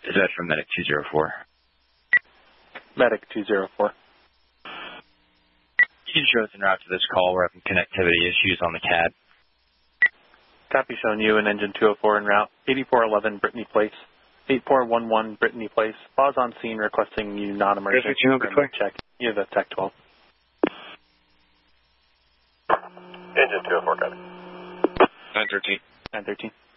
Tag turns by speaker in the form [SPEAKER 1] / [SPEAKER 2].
[SPEAKER 1] Is that from Medic 204?
[SPEAKER 2] Medic 204.
[SPEAKER 1] You show us en route to this call. We're having connectivity issues on the CAD.
[SPEAKER 2] Copy, showing you and engine 204 en route. 8411 Brittany Place. 8411 Brittany Place. Pause on scene requesting you non-emergency check. You have a Tech 12.
[SPEAKER 3] Engine 204, copy.
[SPEAKER 4] 913.
[SPEAKER 2] 913.